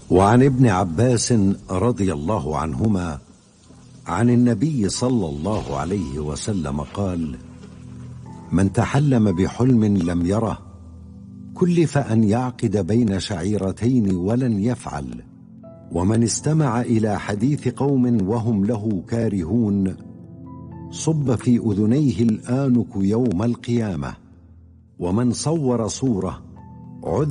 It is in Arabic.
وعن ابن عباس رضي الله عنهما عن النبي صلى الله عليه وسلم قال: من تحلم بحلم لم يره كلف أن يعقد بين شعيرتين ولن يفعل، ومن استمع إلى حديث قوم وهم له كارهون صب في أذنيه الآنك يوم القيامة، ومن صور صورة